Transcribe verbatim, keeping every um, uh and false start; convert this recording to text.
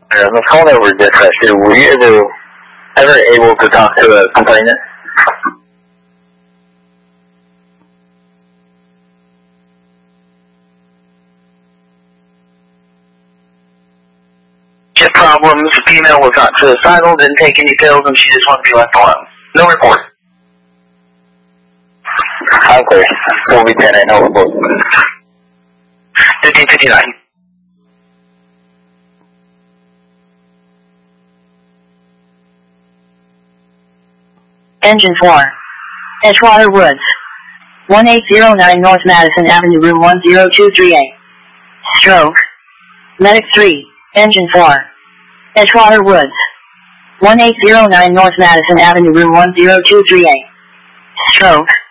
On the phone over dispatch, were you ever, ever able to talk to a complainant? Just problems. The female was not suicidal, didn't take any pills, and she just wanted to be left alone. No report. Okay. four B ten, no report. fifteen fifty-nine. Engine four. Edgewater Woods. one eight zero nine North Madison Avenue, room one zero two three A. Stroke. Medic three. Engine four. Edgewater Woods. one eight zero nine North Madison Avenue, room one zero two three A. Stroke.